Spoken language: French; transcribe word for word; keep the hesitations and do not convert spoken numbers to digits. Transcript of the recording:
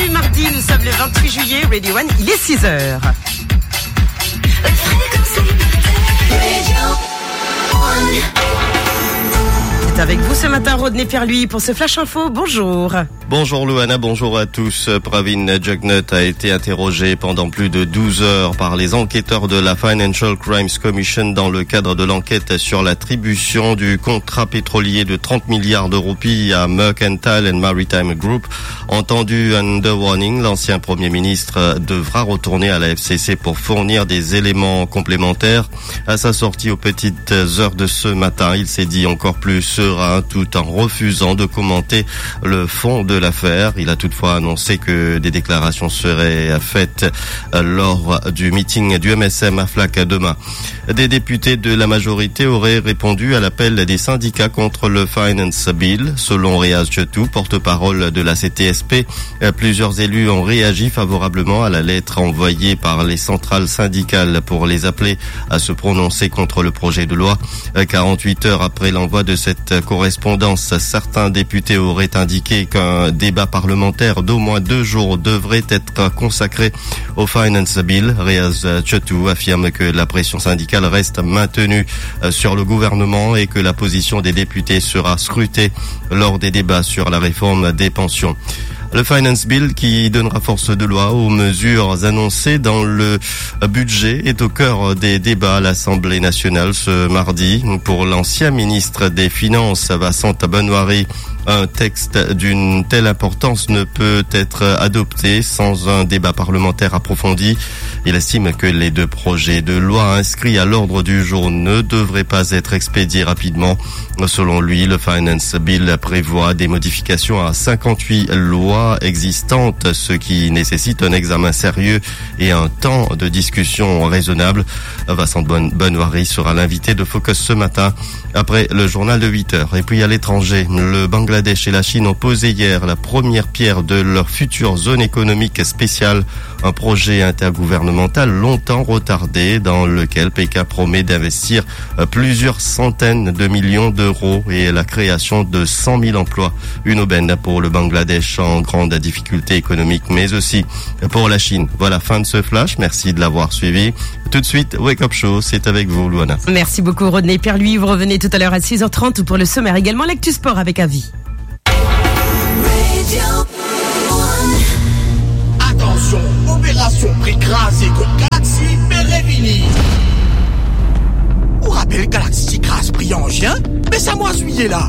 bienvenue. Mardi, nous sommes le vingt-huit juillet. Radio One, il est six heures. C'est avec vous ce matin, Rodney Pierre-Louis, pour ce Flash Info. Bonjour. Bonjour Louana, bonjour à tous. Pravin Jugnut a été interrogé pendant plus de douze heures par les enquêteurs de la Financial Crimes Commission dans le cadre de l'enquête sur l'attribution du contrat pétrolier de trente milliards de roupies à Mercantile and Maritime Group. Entendu under warning, l'ancien Premier ministre devra retourner à la F C C pour fournir des éléments complémentaires. À sa sortie aux petites heures de ce matin, il s'est dit encore plus serein tout en refusant de commenter le fond de l'affaire. Il a toutefois annoncé que des déclarations seraient faites lors du meeting du M S M à Flac demain. Des députés de la majorité auraient répondu à l'appel des syndicats contre le Finance Bill. Selon Riaz Chetou, porte-parole de la C T S P, plusieurs élus ont réagi favorablement à la lettre envoyée par les centrales syndicales pour les appeler à se prononcer contre le projet de loi. quarante-huit heures après l'envoi de cette correspondance, certains députés auraient indiqué qu'un débat parlementaire d'au moins deux jours devrait être consacré au Finance Bill. Riaz Chetou affirme que la pression syndicale reste maintenue sur le gouvernement et que la position des députés sera scrutée lors des débats sur la réforme des pensions. Le Finance Bill, qui donnera force de loi aux mesures annoncées dans le budget, est au cœur des débats à l'Assemblée nationale ce mardi. Pour l'ancien ministre des Finances, Vincent Benoît, un texte d'une telle importance ne peut être adopté sans un débat parlementaire approfondi. Il estime que les deux projets de loi inscrits à l'ordre du jour ne devraient pas être expédiés rapidement. Selon lui, le Finance Bill prévoit des modifications à cinquante-huit lois existantes, ce qui nécessite un examen sérieux et un temps de discussion raisonnable. Vincent Benoît sera l'invité de Focus ce matin après le journal de huit heures. Et puis à l'étranger, le Bangladesh et la Chine ont posé hier la première pierre de leur future zone économique spéciale, un projet intergouvernemental longtemps retardé dans lequel Pékin promet d'investir plusieurs centaines de millions d'euros et la création de cent mille emplois. Une aubaine pour le Bangladesh en grande difficulté économique, mais aussi pour la Chine. Voilà, fin de ce flash. Merci de l'avoir suivi. Tout de suite, Wake Up Show, c'est avec vous, Louana. Merci beaucoup, Rodney Pierre-Louis. Vous revenez tout à l'heure à six heures trente pour le sommaire. Également, l'actu sport avec Avis. Attention, opération prix crasé contre Galaxy, mais révini. Vous rappelez Galaxy crase prix en chien? Mais ça moi, suis là.